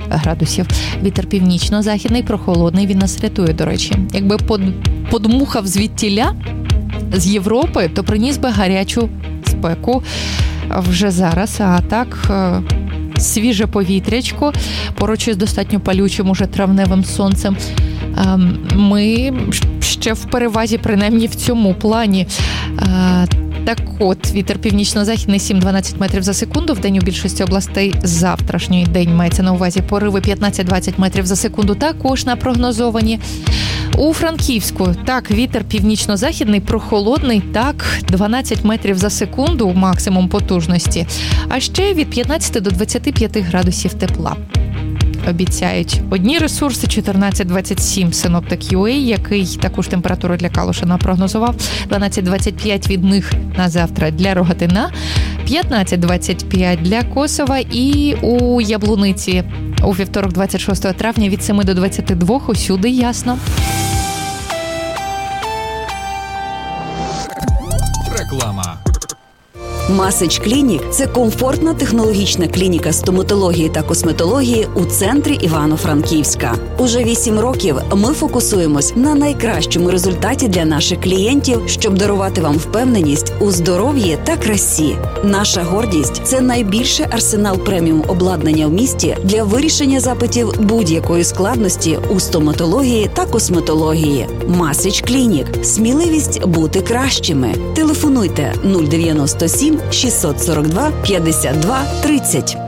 градусів. Вітер північно-західний, прохолодний, він нас рятує, до речі. Якби подмухав звідтіля з Європи, то приніс би гарячу спеку вже зараз, а так свіже повітрячко, поруч із достатньо палючим уже травневим сонцем. Ми ще в перевазі, принаймні в цьому плані. Так от, вітер північно-західний 7-12 метрів за секунду. В день у більшості областей завтрашній день мається на увазі пориви 15-20 метрів за секунду. Також напрогнозовані. У Франківську, так, вітер північно-західний, прохолодний, так, 12 метрів за секунду максимум потужності. А ще від 15 до 25 градусів тепла. Обіцяють одні ресурси 14-27 Синоптик.UA, який також температуру для Калуша напрогнозував. 12-25 від них на завтра для Рогатина, 15-25 для Косова і у Яблуниці у вівторок 26 травня від 7 до 22 усюди ясно. Реклама. Масич Клінік – це комфортна технологічна клініка стоматології та косметології у центрі Івано-Франківська. Уже 8 років ми фокусуємось на найкращому результаті для наших клієнтів, щоб дарувати вам впевненість у здоров'ї та красі. Наша гордість – це найбільший арсенал преміум обладнання в місті для вирішення запитів будь-якої складності у стоматології та косметології. Масич Клінік – сміливість бути кращими. Телефонуйте 097 642 52 30.